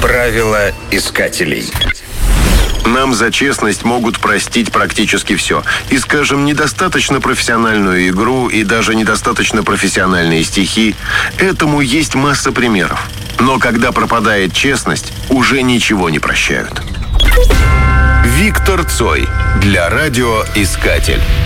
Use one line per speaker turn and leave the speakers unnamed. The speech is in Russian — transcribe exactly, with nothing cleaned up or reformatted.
Правила искателей.
Нам за честность могут простить практически все. И, скажем, недостаточно профессиональную игру, и даже недостаточно профессиональные стихи. Этому есть масса примеров. Но когда пропадает честность, уже ничего не прощают. Виктор Цой для радиоискатель.